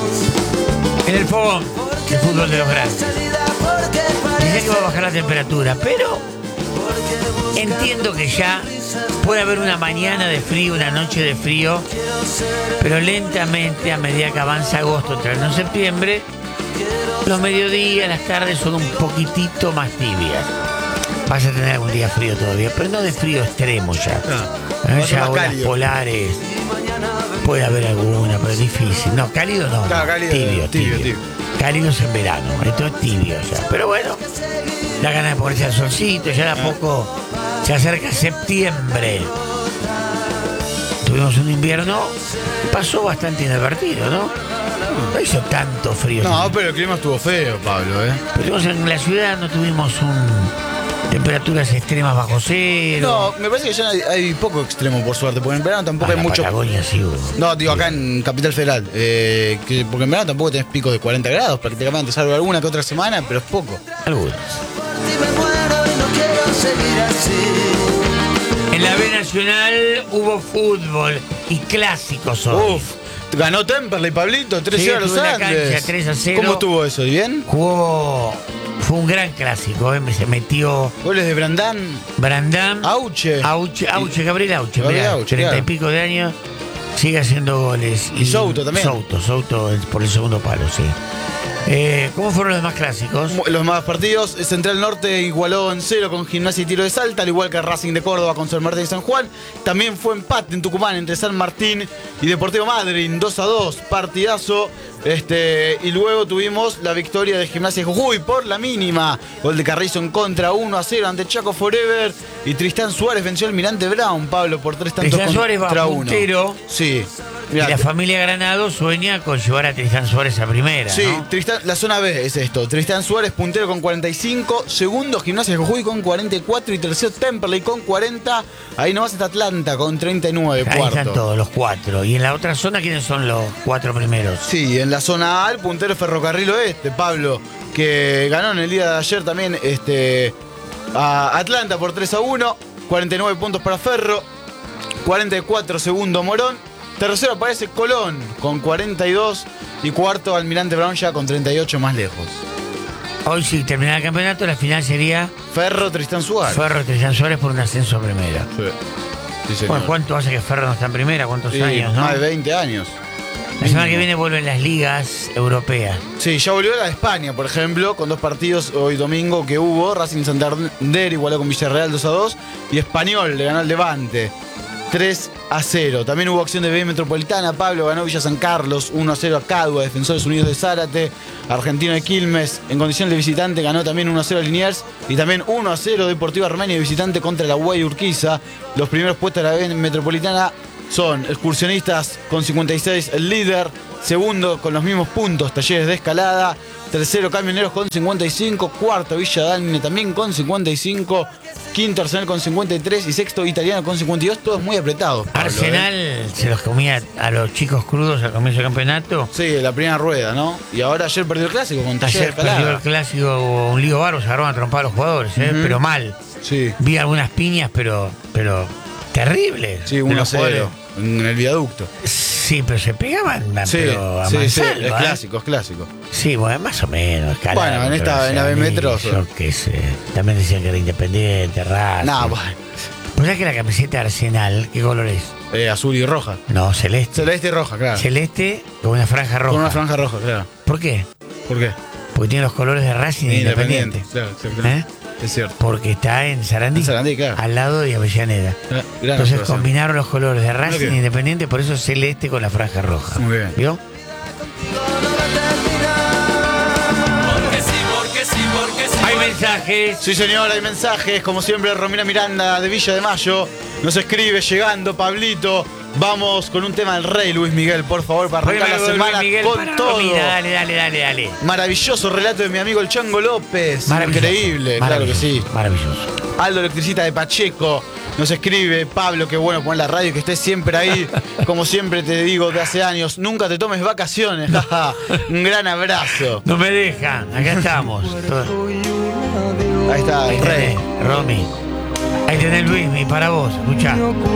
En el fogón de fútbol de los grandes. Dice que va a bajar la temperatura, pero entiendo que ya puede haber una mañana de frío, una noche de frío, pero lentamente, a medida que avanza agosto, entrando en septiembre, los mediodías, las tardes son un poquitito más tibias. Vas a tener algún día frío todavía, pero no de frío extremo ya. Ya olas polares. Puede haber alguna, pero es difícil. No, cálido no. Claro, cálido, tibio. Cálidos en verano, esto es tibio ya. Pero bueno, da ganas de ponerse al solcito, ya de a poco se acerca septiembre. Tuvimos un invierno, pasó bastante inadvertido, ¿no? No hizo tanto frío. No, pero el clima estuvo feo, Pablo, Pero en la ciudad no tuvimos temperaturas extremas bajo cero. No, me parece que ya hay poco extremo, por suerte, porque en verano tampoco hay mucho. Patagonia sí hubo. No, digo, acá en Capital Federal. Porque en verano tampoco tenés picos de 40 grados, prácticamente, salvo alguna que otra semana, pero es poco. Algunos. En la B Nacional hubo fútbol y clásicos hoy. Ganó Temperley, Pablito, 3-0 a los Andes. 3-0. ¿Cómo estuvo eso? ¿Bien? Fue un gran clásico, se metió. Goles de Brandán. Auche, Gabriel Auche, mirá, 30 claro. y pico de años, sigue haciendo goles. Y Souto también. Souto por el segundo palo, sí. ¿Cómo fueron los demás clásicos? Los demás partidos, Central Norte igualó en 0 con Gimnasia y Tiro de Salta, al igual que Racing de Córdoba con San Martín y San Juan. También fue empate en Tucumán entre San Martín y Deportivo Madryn, 2-2, partidazo. Y luego tuvimos la victoria de Gimnasia de Jujuy por la mínima. Gol de Carrizo en contra, 1-0 ante Chaco Forever. Y Tristán Suárez venció al Almirante Brown, Pablo, por 3 tantos Tristán Suárez va contra 1. puntero. Sí. Mirá, y la familia Granado sueña con llevar a Tristán Suárez a primera. Sí, ¿no? la zona B es esto. Tristán Suárez, puntero con 45. Segundo, Gimnasia de Jujuy con 44. Y tercero, Temperley con 40. Ahí nomás está Atlanta con 39. Ahí cuarto. están todos los 4. ¿Y en la otra zona quiénes son los 4 primeros? Sí, en la zona A, el puntero Ferrocarril Oeste, Pablo, que ganó en el día de ayer también a Atlanta por 3-1. 49 puntos para Ferro. 44 segundo Morón. Tercero aparece Colón con 42 y cuarto Almirante Brown ya con 38 más lejos. Hoy sí, terminará el campeonato, la final sería Ferro Tristán Suárez. Ferro Tristán Suárez por un ascenso a primera. Sí, bueno, ¿cuánto hace que Ferro no está en primera? ¿Cuántos años? Más de 20 años. La semana que viene vuelven las ligas europeas. Sí, ya volvió la de España, por ejemplo, con 2 partidos hoy domingo que hubo. Racing Santander igualó con Villarreal 2-2 y Español le ganó al Levante 3-0. También hubo acción de B Metropolitana. Pablo ganó Villa San Carlos 1-0 a Cadua, Defensores Unidos de Zárate. Argentino de Quilmes en condición de visitante ganó también 1-0 a Liniers. Y también 1-0 Deportivo Armenio de visitante contra la Guay Urquiza. Los primeros puestos de la B Metropolitana son Excursionistas con 56, el líder. Segundo con los mismos puntos, Talleres de Escalada. Tercero, Camioneros con 55. Cuarto, Villa Dálmine también con 55. Quinto, Arsenal con 53. Y sexto, Italiano con 52. Todos muy apretados, Pablo, Arsenal se los comía a los chicos crudos al comienzo del campeonato. Sí, la primera rueda, ¿no? Y ahora ayer perdió el clásico con Talleres de Escalada. Perdió el clásico, un lío bárbaro, se agarraron a trompar a los jugadores, pero mal. Sí. Vi algunas piñas, pero terribles. Sí, 1-0 en el viaducto. Sí, pero se pegaban, Sí, pero a sí, mansalva, es clásico, es clásico. Sí, bueno, más o menos. Escalada, Bueno, en la B Metro. Yo qué sé. También decían que era Independiente, Racing. No, bueno. Pues ya que la camiseta de Arsenal, ¿qué color es? Azul y roja. No, celeste. Celeste y roja, claro. Celeste con una franja roja. Con una franja roja, claro. ¿Por qué? ¿Por qué? Porque tiene los colores de Racing e Independiente. Claro, exactamente. Es cierto. Porque está en Sarandí. En Sarandí, claro. Al lado de Avellaneda. Entonces combinaron los colores de Racing e Independiente, por eso es celeste con la franja roja. Muy bien. ¿Vio? Hay mensajes. Sí, señor, hay mensajes. Como siempre, Romina Miranda de Villa de Mayo nos escribe, llegando, Pablito. Vamos con un tema del Rey, Luis Miguel, por favor, para arrancar la semana con todo. Dale. Maravilloso relato de mi amigo el Chango López. Increíble, claro que sí. Maravilloso. Aldo Electricista de Pacheco nos escribe, Pablo, qué bueno poner la radio y que estés siempre ahí. Como siempre te digo de hace años, nunca te tomes vacaciones. Un gran abrazo. No me dejan, acá estamos. Ahí está, el Rey. Romy. Ahí tenés Luis, para vos, escuchá.